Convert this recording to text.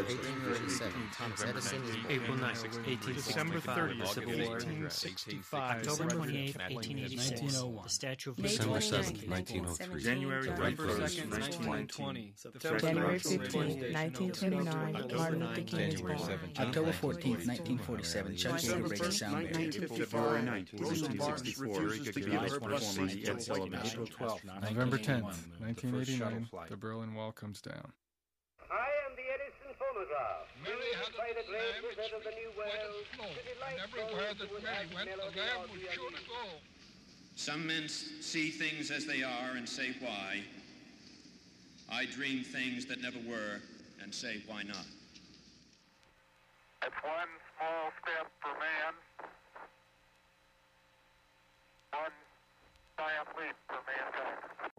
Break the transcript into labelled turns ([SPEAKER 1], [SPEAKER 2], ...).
[SPEAKER 1] 1837, Thomas Edison is born.
[SPEAKER 2] April 9th, 1865,
[SPEAKER 3] December 30th,
[SPEAKER 2] Civil War.
[SPEAKER 3] 1865.
[SPEAKER 2] October 28th, 1886,
[SPEAKER 4] 1901.
[SPEAKER 2] the Statue of
[SPEAKER 5] May
[SPEAKER 2] Liberty.
[SPEAKER 5] December
[SPEAKER 6] 7th,
[SPEAKER 5] 1903.
[SPEAKER 3] January
[SPEAKER 6] November
[SPEAKER 3] 2nd,
[SPEAKER 6] 1920.
[SPEAKER 4] January 15th, 1929, Martin Luther King is born.
[SPEAKER 7] October 14th, 1947, Chuck Yeager breaks sound barrier.
[SPEAKER 3] February 9th, 1964, Beatles performer Ed Sullivan.
[SPEAKER 7] April 12th,
[SPEAKER 8] November 10th, 1989, the Berlin Wall comes down.
[SPEAKER 9] I am the Edison phonograph.
[SPEAKER 10] Mary had a little lamb which
[SPEAKER 9] of the new world.
[SPEAKER 10] and everywhere that Mary went, the lamb was sure to go.
[SPEAKER 11] Some men see things as they are and say why. I dream things that never were and say why not.
[SPEAKER 12] It's one small step for man, one giant leap for man.